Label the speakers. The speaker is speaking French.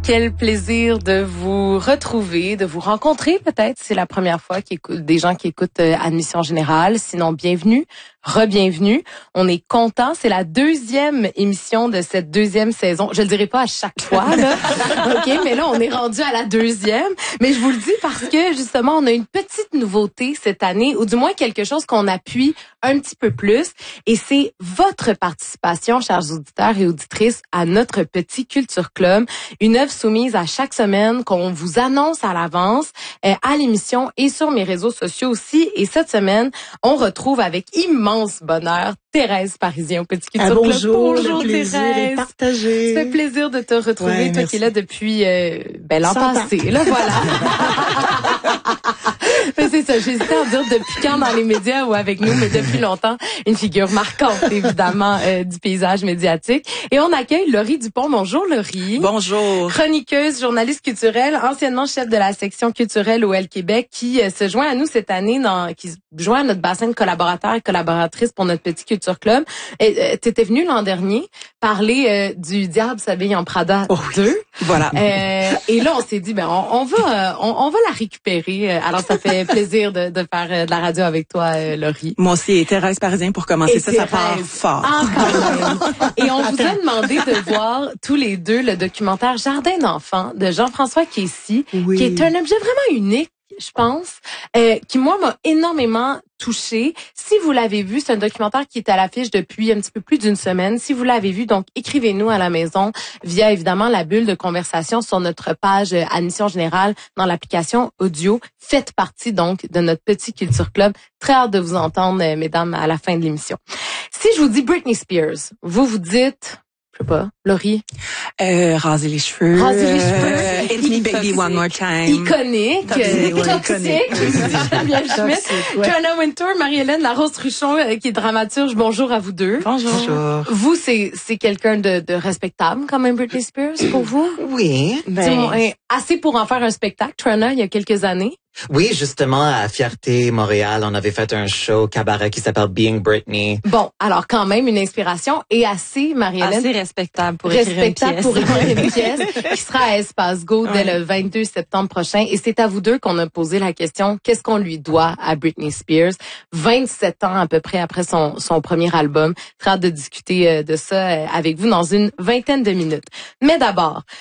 Speaker 1: Quel plaisir de vous retrouver, de vous rencontrer peut-être. C'est la première fois des gens qui écoutent Admission Générale. Sinon, bienvenue, re-bienvenue. On est content. C'est la deuxième émission de cette deuxième saison. Je le dirai pas à chaque fois, là. OK, mais là, on est rendu à la deuxième. Mais je vous le dis parce que, justement, on a une petite nouveauté cette année, ou du moins quelque chose qu'on appuie un petit peu plus. Et c'est votre participation, chers auditeurs et auditrices, à notre petit Culture Club. Une œuvre soumise à chaque semaine qu'on vous annonce à l'avance à l'émission et sur mes réseaux sociaux aussi. Et cette semaine, on retrouve avec immense bonheur Thérèse Parisien au Petit Culture Club.
Speaker 2: Bonjour Thérèse.
Speaker 1: Ça fait plaisir de te retrouver, toi qui es là depuis l'an passé. Là, voilà. Mais c'est ça, j'hésitais à dire depuis quand dans les médias ou avec nous, mais depuis longtemps, une figure marquante, évidemment, du paysage médiatique. Et on accueille Laurie Dupont. Bonjour Laurie.
Speaker 2: Bonjour.
Speaker 1: Chroniqueuse, journaliste culturelle, anciennement chef de la section culturelle au L Québec, qui se joint à nous cette année, qui se joint à notre bassin de collaborateurs et collaboratrices pour notre petit Culture Club. T'étais venue l'an dernier parler du Diable s'habille en Prada 2.
Speaker 2: Voilà.
Speaker 1: Et là, on s'est dit, on va la récupérer. Alors, ça fait plaisir de faire de la radio avec toi, Laurie.
Speaker 2: Moi aussi, et Thérèse Parisien pour commencer, ça part fort.
Speaker 1: Encore même. Et on vous a demandé de voir tous les deux le documentaire Jardin d'enfants de Jean-François Kessy, qui est un objet vraiment unique, je pense, qui, moi, m'a énormément touchée. Si vous l'avez vu, c'est un documentaire qui est à l'affiche depuis un petit peu plus d'une semaine. Si vous l'avez vu, donc, écrivez-nous à la maison via, évidemment, la bulle de conversation sur notre page Admission Générale dans l'application audio. Faites partie, donc, de notre petit Culture Club. Très hâte de vous entendre, mesdames, à la fin de l'émission. Si je vous dis Britney Spears, vous dites... Je sais pas, Laurie.
Speaker 2: Raser les cheveux.
Speaker 1: Raser les cheveux.
Speaker 2: Hit me baby one more time.
Speaker 1: Iconique. Toxique. Joanna Wintour, Marie-Hélène Larose-Truchon, qui est dramaturge. Bonjour à vous deux.
Speaker 2: Bonjour.
Speaker 1: Vous, c'est quelqu'un de respectable, quand même, Britney Spears, pour vous?
Speaker 3: Oui.
Speaker 1: Assez pour en faire un spectacle, Joanna, il y a quelques années.
Speaker 3: Oui, justement, à Fierté Montréal, on avait fait un show cabaret qui s'appelle Being Britney.
Speaker 1: Bon, alors quand même une inspiration et assez, Marie-Hélène.
Speaker 4: Assez respectable pour écrire
Speaker 1: une pièce qui sera à Espace Go dès le 22 septembre prochain. Et c'est à vous deux qu'on a posé la question, qu'est-ce qu'on lui doit à Britney Spears? 27 ans à peu près après son premier album. Très hâte de discuter de ça avec vous dans une vingtaine de minutes. Mais d'abord,